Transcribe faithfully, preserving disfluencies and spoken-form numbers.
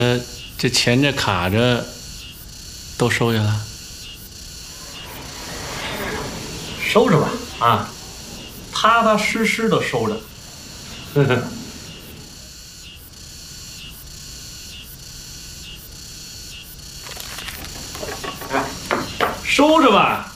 呃，这钱这卡着都收下了， 收着吧啊，踏踏实实的收着。呵呵。收着吧。